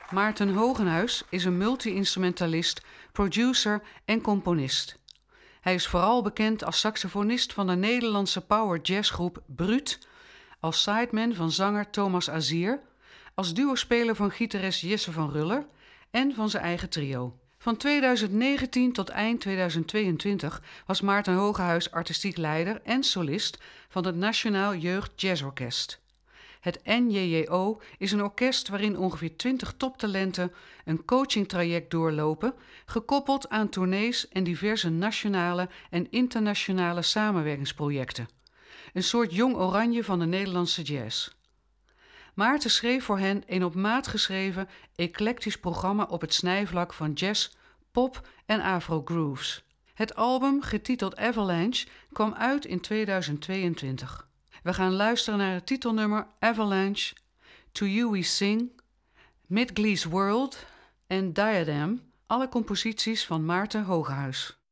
Maarten Hogenhuis is een multi-instrumentalist, producer en componist. Hij is vooral bekend als saxofonist van de Nederlandse power jazzgroep Brut, als sideman van zanger Thomas Azier, als duospeler van gitarist Jesse van Ruller en van zijn eigen trio. Van 2019 tot eind 2022 was Maarten Hogenhuis artistiek leider en solist van het Nationaal Jeugd Jazzorkest. Het NJJO is een orkest waarin ongeveer 20 toptalenten een coachingtraject doorlopen, gekoppeld aan tournees en diverse nationale en internationale samenwerkingsprojecten. Een soort jong oranje van de Nederlandse jazz. Maarten schreef voor hen een op maat geschreven, eclectisch programma op het snijvlak van jazz, pop en afro-grooves. Het album, getiteld Avalanche, kwam uit in 2022. We gaan luisteren naar het titelnummer Avalanche, To You We Sing, Midglee's World en Diadem, alle composities van Maarten Hogenhuis.